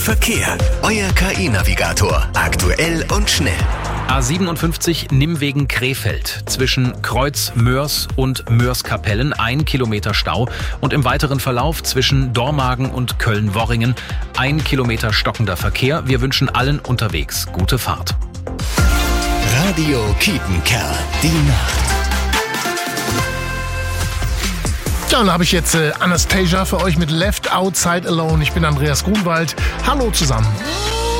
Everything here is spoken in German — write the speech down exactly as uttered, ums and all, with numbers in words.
Verkehr. Euer K I-Navigator. Aktuell und schnell. A siebenundfünfzig Nimwegen-Krefeld. Zwischen Kreuz Moers und Moerskapellen ein Kilometer Stau und im weiteren Verlauf zwischen Dormagen und Köln-Worringen ein Kilometer stockender Verkehr. Wir wünschen allen unterwegs gute Fahrt. Radio Kiepenkerl. Die Nacht. Ja, und dann habe ich jetzt äh, Anastasia für euch mit Left Outside Alone. Ich bin Andreas Grunwald. Hallo zusammen.